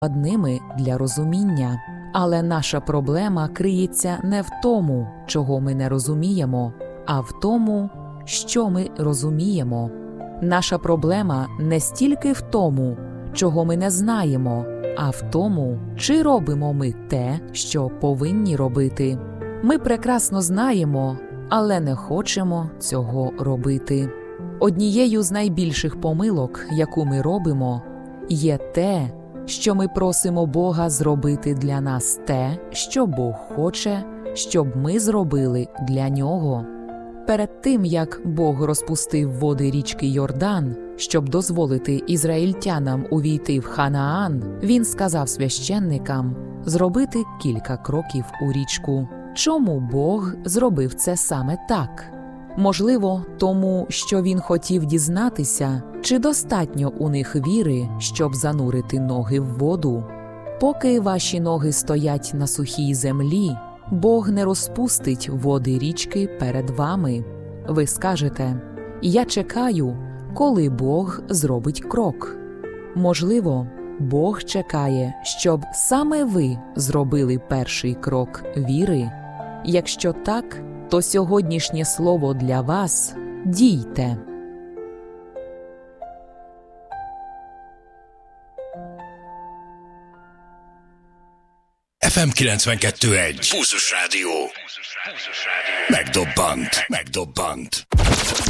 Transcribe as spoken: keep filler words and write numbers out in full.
складними для розуміння. Але наша проблема криється не в тому, чого ми не розуміємо, а в тому, що ми розуміємо. Наша проблема не стільки в тому, чого ми не знаємо, а в тому, чи робимо ми те, що повинні робити. Ми прекрасно знаємо, але не хочемо цього робити. Однією з найбільших помилок, яку ми робимо, є те, що ми просимо Бога зробити для нас те, що Бог хоче, щоб ми зробили для Нього. Перед тим, як Бог розпустив води річки Йордан, щоб дозволити ізраїльтянам увійти в Ханаан, Він сказав священникам зробити кілька кроків у річку. Чому Бог зробив це саме так? Можливо, тому, що Він хотів дізнатися, чи достатньо у них віри, щоб занурити ноги в воду. Поки ваші ноги стоять на сухій землі, Бог не розпустить води річки перед вами. Ви скажете: «Я чекаю, коли Бог зробить крок». Можливо, Бог чекає, щоб саме ви зробили перший крок віри. Якщо так, то сьогоднішнє слово для вас – дійте. еф ем kilencvenkettő egy. Pulzus Rádió. Megdobbant. Megdobbant.